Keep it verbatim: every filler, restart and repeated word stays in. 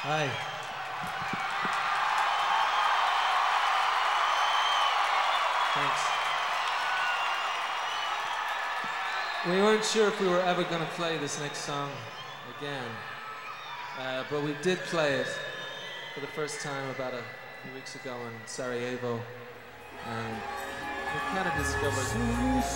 Hi. Thanks. We weren't sure if we were ever going to play this next song again, uh, but we did play it for the first time about a few weeks ago in Sarajevo, and we kind of discovered